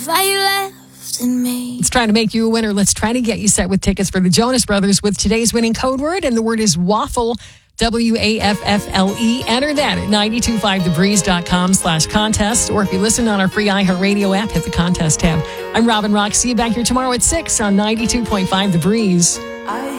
Let's try to make you a winner. Let's try to get you set with tickets for the Jonas Brothers with today's winning code word, and the word is waffle. WAFFLE. Enter that at 925thebreeze.com/contest. Or if you listen on our free iHeartRadio app, hit the contest tab. I'm Robin Rock. See you back here tomorrow at 6 on 92.5 The Breeze.